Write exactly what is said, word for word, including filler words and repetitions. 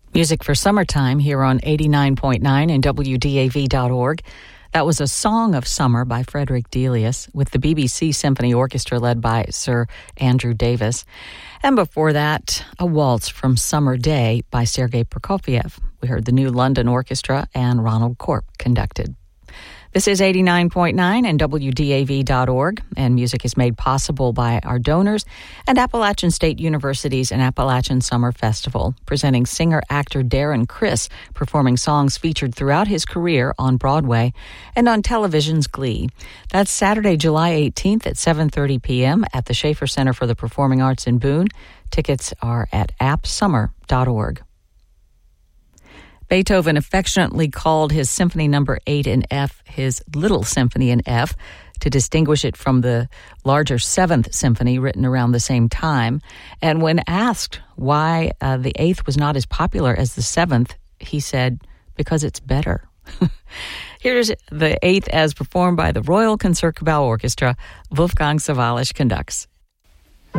Music for Summertime here on eighty-nine point nine and W D A V dot org. That was A Song of Summer by Frederick Delius with the B B C Symphony Orchestra led by Sir Andrew Davis. And before that, a waltz from Summer Day by Sergei Prokofiev. We heard the New London Orchestra and Ronald Korp conducted. This is eighty-nine point nine and W D A V dot org, and music is made possible by our donors and Appalachian State University's and Appalachian Summer Festival, presenting singer-actor Darren Criss performing songs featured throughout his career on Broadway and on television's Glee. That's Saturday, July eighteenth at seven thirty p.m. at the Schaefer Center for the Performing Arts in Boone. Tickets are at app summer dot org. Beethoven affectionately called his Symphony Number eight in F his Little Symphony in F to distinguish it from the larger Seventh Symphony written around the same time. And when asked why uh, the Eighth was not as popular as the Seventh, he said, because it's better. Here's the Eighth as performed by the Royal Concertgebouw Orchestra. Wolfgang Sawallisch conducts.